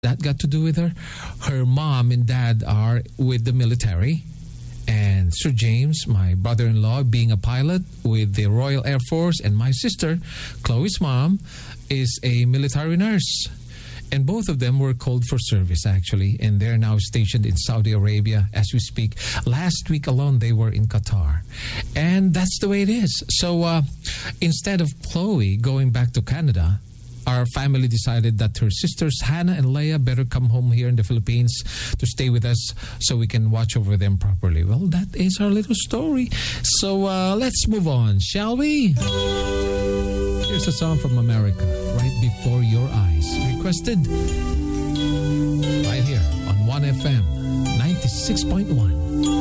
that got to do with her? Her mom and dad are with the military. And Sir James, my brother-in-law, being a pilot with the Royal Air Force. And my sister, Chloe's mom, is a military nurse. And both of them were called for service, actually. And they're now stationed in Saudi Arabia as we speak. Last week alone, they were in Qatar. And that's the way it is. So instead of Chloe going back to Canada, our family decided that her sisters, Hannah and Leia, better come home here in the Philippines to stay with us so we can watch over them properly. Well, that is our little story. So let's move on, shall we? Here's a song from America, Right Before Your Eyes. Requested right here on 1FM 96.1.